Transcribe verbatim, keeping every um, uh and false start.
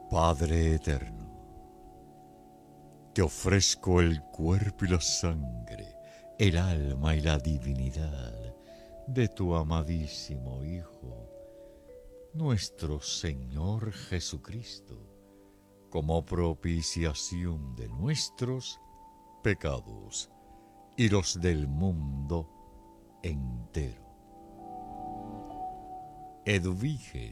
Padre eterno, te ofrezco el cuerpo y la sangre, el alma y la divinidad de tu amadísimo Hijo, nuestro Señor Jesucristo, como propiciación de nuestros pecados y los del mundo entero. Edvige